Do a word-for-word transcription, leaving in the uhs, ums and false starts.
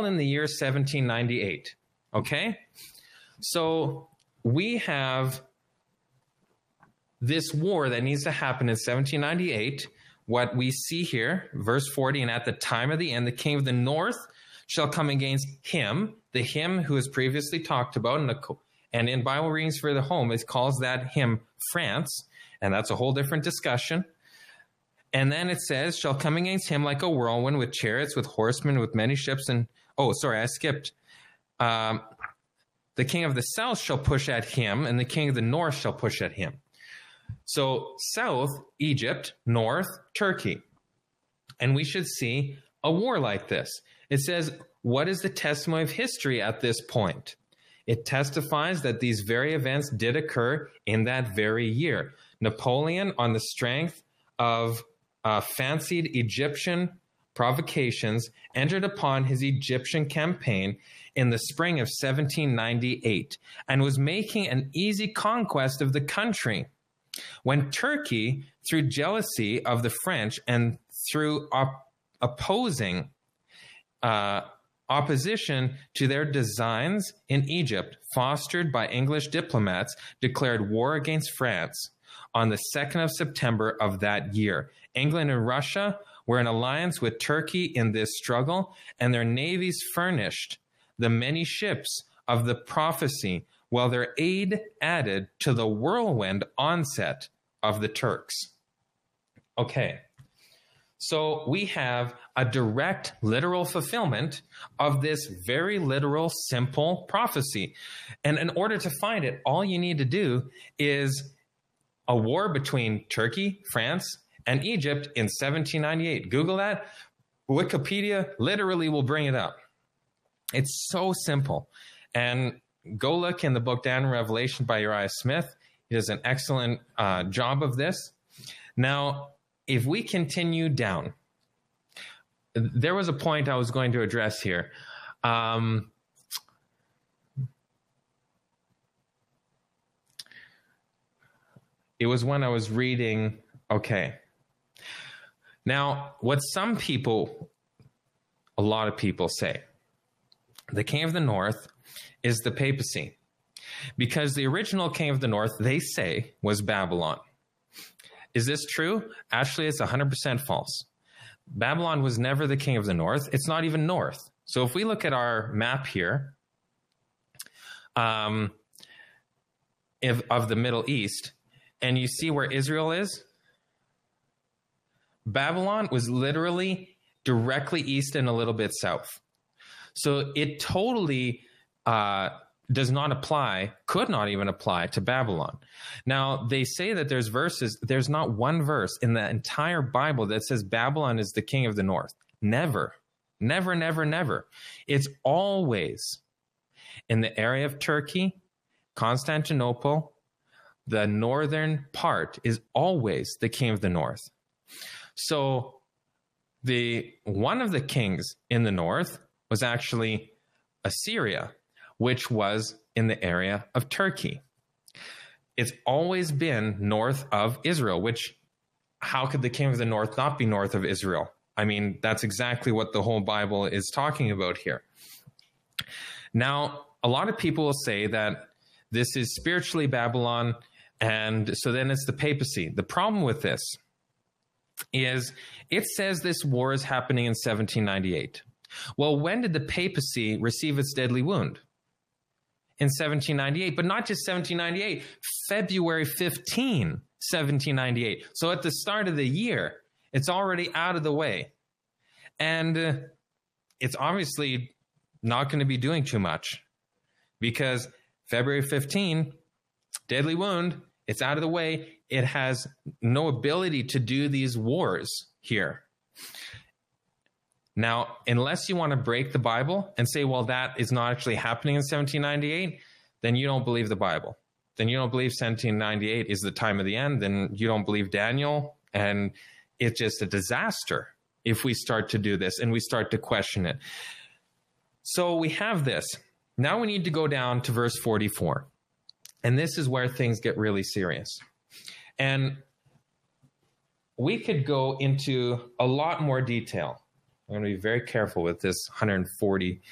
all in the year seventeen ninety-eight. Okay? So we have this war that needs to happen in seventeen ninety-eight. What we see here, verse forty, and at the time of the end, the king of the north shall come against him, the him who is previously talked about, and, the, and in Bible readings for the home, it calls that him France, and that's a whole different discussion. And then it says, shall come against him like a whirlwind with chariots, with horsemen, with many ships. And, oh, sorry, I skipped. Um, the king of the south shall push at him, and the king of the north shall push at him. So south, Egypt, north, Turkey. And we should see a war like this. It says, what is the testimony of history at this point? It testifies that these very events did occur in that very year. Napoleon, on the strength of uh, fancied Egyptian provocations, entered upon his Egyptian campaign in the spring of seventeen ninety-eight and was making an easy conquest of the country. When Turkey, through jealousy of the French and through op- opposing uh, opposition to their designs in Egypt, fostered by English diplomats, declared war against France on the second of September of that year. England and Russia were in alliance with Turkey in this struggle, and their navies furnished the many ships of the prophecy, while their aid added to the whirlwind onset of the Turks. Okay, so we have a direct literal fulfillment of this very literal, simple prophecy. And in order to find it, all you need to do is a war between Turkey, France, and Egypt in seventeen ninety-eight. Google that. Wikipedia literally will bring it up. It's so simple. And go look in the book Daniel and Revelation by Uriah Smith. He does an excellent uh, job of this. Now, if we continue down, there was a point I was going to address here. Um, it was when I was reading, okay. Now, what some people, a lot of people say, the king of the north is the papacy. Because the original king of the north, they say, was Babylon. Is this true? Actually, it's one hundred percent false. Babylon was never the king of the north. It's not even north. So if we look at our map here um, if, of the Middle East, and you see where Israel is, Babylon was literally directly east and a little bit south. So it totally uh, does not apply, could not even apply to Babylon. Now, they say that there's verses, there's not one verse in the entire Bible that says Babylon is the king of the north. Never, never, never, never. It's always in the area of Turkey, Constantinople. The northern part is always the king of the north. So the one of the kings in the north was actually Assyria, which was in the area of Turkey. It's always been north of Israel, which how could the king of the north not be north of Israel? I mean, that's exactly what the whole Bible is talking about here. Now, a lot of people will say that this is spiritually Babylon, and so then it's the papacy. The problem with this is it says this war is happening in seventeen ninety-eight. Well, when did the papacy receive its deadly wound? In seventeen ninety-eight, but not just seventeen ninety-eight, February fifteenth, seventeen ninety-eight. So at the start of the year, it's already out of the way. And uh, it's obviously not going to be doing too much because February fifteenth, deadly wound, it's out of the way. It has no ability to do these wars here. Now, unless you want to break the Bible and say, well, that is not actually happening in seventeen ninety-eight, then you don't believe the Bible. Then you don't believe seventeen ninety-eight is the time of the end. Then you don't believe Daniel. And it's just a disaster if we start to do this and we start to question it. So we have this. Now we need to go down to verse forty-four. And this is where things get really serious. And we could go into a lot more detail. I'm going to be very careful with this one hundred forty